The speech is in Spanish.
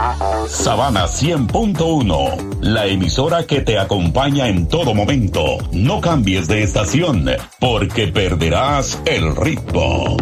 Sabana 100.1, la emisora que te acompaña en todo momento. No cambies de estación, porque perderás el ritmo.